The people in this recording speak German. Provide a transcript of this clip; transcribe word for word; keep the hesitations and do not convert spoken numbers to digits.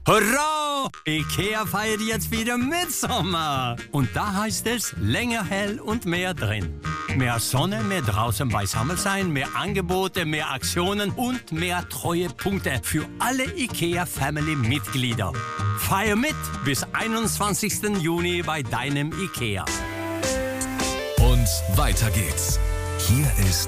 Hurra! IKEA feiert jetzt wieder Mitsommer. Und da heißt es länger hell und mehr drin. Mehr Sonne, mehr draußen beisammen sein, mehr Angebote, mehr Aktionen und mehr Treuepunkte für alle IKEA-Family-Mitglieder. Feier mit bis einundzwanzigsten Juni bei deinem IKEA. Und weiter geht's. Hier ist